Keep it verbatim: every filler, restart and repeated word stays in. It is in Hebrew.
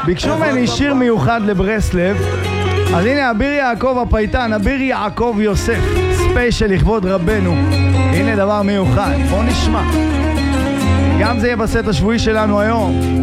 ביקשו ממני שיר מיוחד לברסלב, אז הנה אביר יעקב הפייטן, אביר יעקב יוסף, ספיישל לכבוד רבנו. הנה דבר מיוחד, בוא נשמע. גם זה יהיה בסט השבועי שלנו היום.